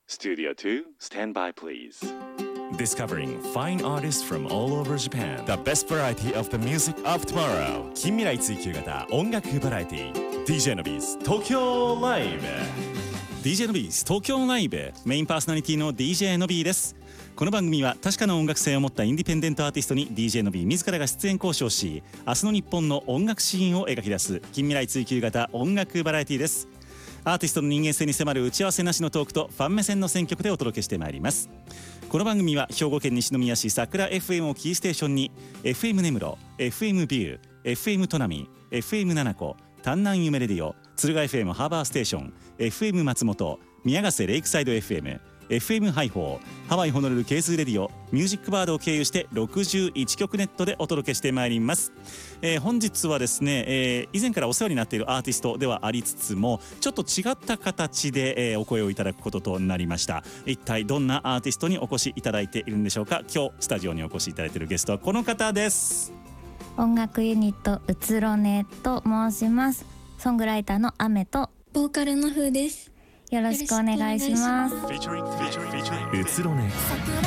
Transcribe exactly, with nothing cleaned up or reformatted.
Studio two, stand by please. Discovering fine artists from all over Japan. The best variety of the music of tomorrow. 近未来追求型音楽バラエティ ディージェー のビーズ東京ライブ ディージェー のビーズ東京ライブメインパーソナリティの ディージェー のビーです。この番組は確かな音楽性を持ったインディペンデントアーティストに ディージェー のビー自らが出演交渉し、明日の日本の音楽シーンを描き出す近未来追求型音楽バラエティです。アーティストの人間性に迫る打ち合わせなしのトークとファン目線の選曲でお届けしてまいります。この番組は兵庫県西宮市桜 エフエム をキーステーションに エフエム 根室、エフエム ビュー、エフエム 砺波、エフエム 七子、丹南夢レディオ、敦賀 エフエム ハーバーステーション、エフエム 松本、宮ヶ瀬レイクサイド エフエム、エフエム ハイフォー、ハワイホノルル ケーツー レディオ、ミュージックバードを経由してろくじゅういちきょくネットでお届けしてまいります。えー、本日はですね、えー、以前からお世話になっているアーティストではありつつもちょっと違った形で、えー、お声をいただくこととなりました。一体どんなアーティストにお越しいただいているんでしょうか。今日スタジオにお越しいただいているゲストはこの方です。 音楽ユニットうつろねと申します。ソングライターのアメとボーカルのふうです。 よろしくお願いします。 うつろね